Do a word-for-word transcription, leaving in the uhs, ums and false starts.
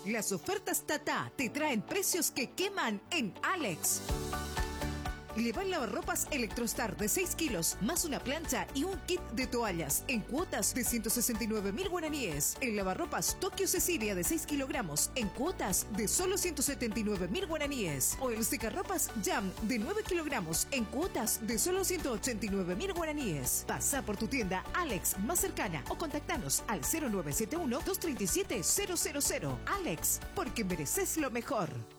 Las ofertas Tata te traen precios que queman en Alex. Lleva el lavarropas Electrostar de seis kilos, más una plancha y un kit de toallas en cuotas de ciento sesenta y nueve mil guaraníes. El lavarropas Tokio Cecilia de seis kilogramos en cuotas de solo ciento setenta y nueve mil guaraníes. O el secarropas Jam de nueve kilogramos en cuotas de solo ciento ochenta y nueve mil guaraníes. Pasa por tu tienda Alex más cercana o contactanos al cero nueve siete uno, dos tres siete, cero cero cero. Alex, porque mereces lo mejor.